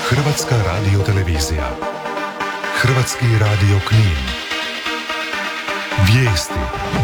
Hrvatska radiotelevizija. Hrvatski radio Knin. Vijesti.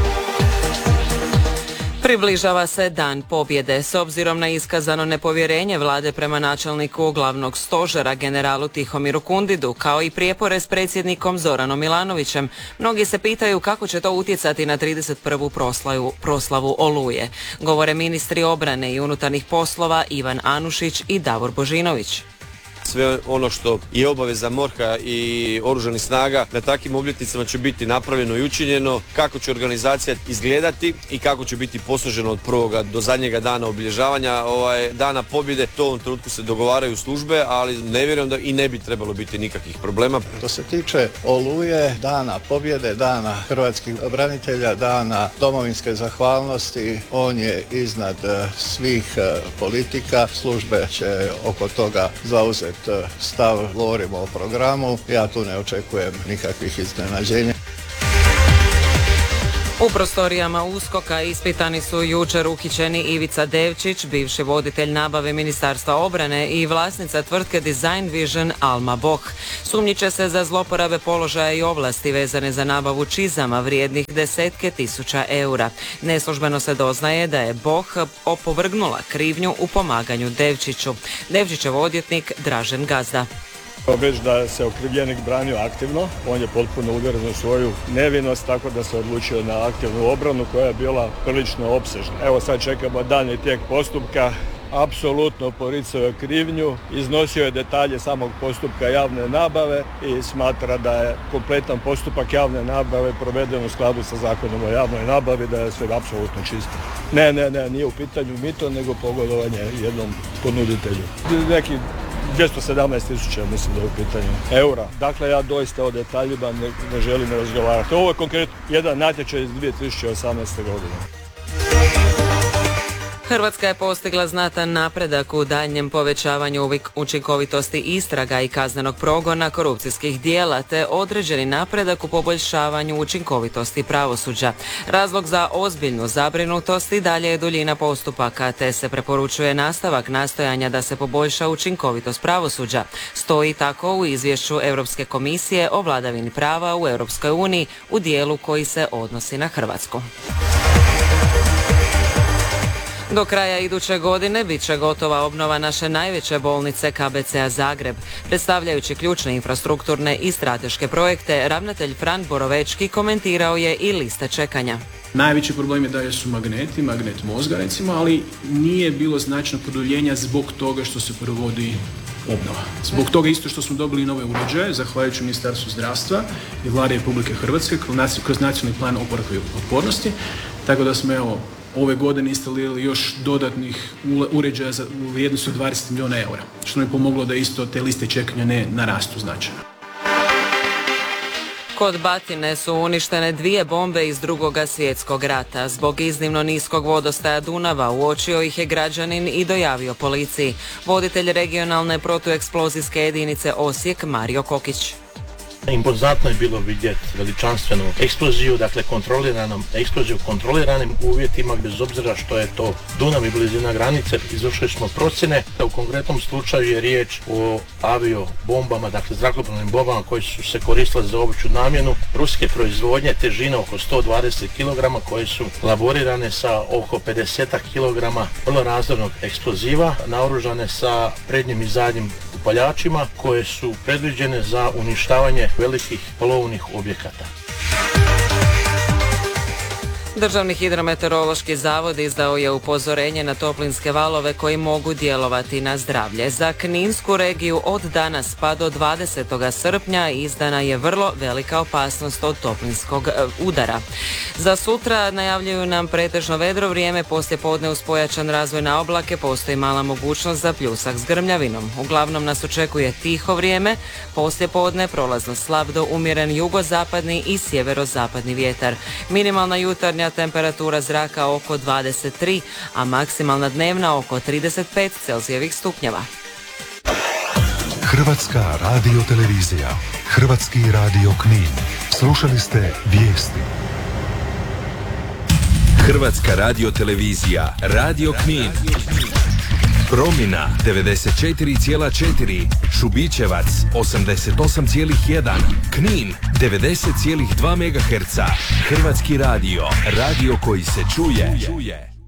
Približava se Dan pobjede. S obzirom na iskazano nepovjerenje vlade prema načelniku glavnog stožera generalu Tihomiru Kundidu, kao i prijepore s predsjednikom Zoranom Milanovićem, mnogi se pitaju kako će to utjecati na 31. proslavu Oluje. Govore ministri obrane i unutarnjih poslova Ivan Anušić i Davor Božinović. Sve ono što je obaveza MORH-a i oružanih snaga na takvim obljetnicama će biti napravljeno i učinjeno, kako će organizacija izgledati i kako će biti posloženo od prvoga do zadnjega dana obilježavanja dana pobjede. To u ovom trenutku se dogovaraju službe, ali ne vjerujem da i ne bi trebalo biti nikakvih problema. Što se tiče Oluje, dana pobjede, dana hrvatskih branitelja, dana domovinske zahvalnosti, on je iznad svih politika. Službe će oko toga zauzeti stav, govorimo o programu, ja tu ne očekujem nikakvih iznenađenja. U prostorijama USKOK-a ispitani su jučer uhićeni Ivica Devčić, bivši voditelj nabave Ministarstva obrane i vlasnica tvrtke Design Vision Alma Boh. Sumnjiče se za zloporabe položaja i ovlasti vezane za nabavu čizama vrijednih desetke tisuća eura. Neslužbeno se doznaje da je Boh opovrgnula krivnju u pomaganju Devčiću. Devčićev odvjetnik Dražen Gazda. Već da se okrivljenik branio aktivno, on je potpuno uvjeren u svoju nevinost, tako da se odlučio na aktivnu obranu koja je bila prilično opsežna. Evo sad čekamo daljnji tijek postupka. Apsolutno poricao je krivnju, iznosio je detalje samog postupka javne nabave i smatra da je kompletan postupak javne nabave proveden u skladu sa Zakonom o javnoj nabavi, da je sve apsolutno čisto. Ne, nije u pitanju mito, nego pogodovanje jednom ponuditelju. Neki 217.000, mislim da je u pitanju eura. Dakle, ja doista o detaljima ne želim razgovarati. Ovo je konkretno jedan natječaj iz 2018. godine. Hrvatska je postigla znatan napredak u daljnjem povećavanju učinkovitosti istraga i kaznenog progona korupcijskih dijela, te određeni napredak u poboljšavanju učinkovitosti pravosuđa. Razlog za ozbiljnu zabrinutost i dalje je duljina postupaka, te se preporučuje nastavak nastojanja da se poboljša učinkovitost pravosuđa. Stoji tako u izvješću Europske komisije o vladavini prava u Europskoj uniji u dijelu koji se odnosi na Hrvatsku. Do kraja iduće godine bit će gotova obnova naše najveće bolnice KBC-a Zagreb. Predstavljajući ključne infrastrukturne i strateške projekte, ravnatelj Fran Borovečki komentirao je i liste čekanja. Najveći problem je da su magnet mozga recimo, ali nije bilo značajnog produljenja zbog toga što se provodi obnova. Zbog toga isto što smo dobili nove uređaje, zahvaljujući Ministarstvu zdravstva i Vlade Republike Hrvatske kroz nacionalni plan oporavka i otpornosti, tako da smo ove godine instalirali još dodatnih uređaja u vrijednosti od 20 milijuna eura, što nam je pomoglo da isto te liste čekanja ne narastu značajno. Kod Batine su uništene 2 bombe iz Drugog svjetskog rata. Zbog iznimno niskog vodostaja Dunava uočio ih je građanin i dojavio policiji. Voditelj regionalne protueksplozijske jedinice Osijek Mario Kokić. Impozantno je bilo vidjeti veličanstvenu eksploziju, dakle eksploziju u kontroliranim uvjetima, bez obzira što je to Dunav i blizina granice. Izvršili smo procjene. U konkretnom slučaju je riječ o aviobombama, dakle zrakoplovnim bombama koje su se koristile za opću namjenu ruske proizvodnje, težine oko 120 kg, koje su laborirane sa oko 50 kg vrlo razornog eksploziva, naoružane sa prednjim i zadnjim upaljačima koje su predviđene za uništavanje velikih plovnih objekata. Državni hidrometeorološki zavod izdao je upozorenje na toplinske valove koji mogu djelovati na zdravlje. Za Kninsku regiju od danas pa do 20. srpnja izdana je vrlo velika opasnost od toplinskog udara. Za sutra najavljuju nam pretežno vedro vrijeme, poslije podne uz pojačan razvoj na oblake postoji mala mogućnost za pljusak s grmljavinom. Uglavnom nas očekuje tiho vrijeme, poslije podne prolazno slab do umjeren jugozapadni i sjeverozapadni vjetar. Minimalna jutarnja temperatura zraka oko 23, a maksimalna dnevna oko 35 Celzijevih stupnjeva. Hrvatska radiotelevizija. Hrvatski radio Knin. Slušali ste vijesti. Hrvatska radiotelevizija. Radio Knin. Promina 94,4, Šubićevac 88,1, Knin 90,2 MHz. Hrvatski radio, radio koji se čuje.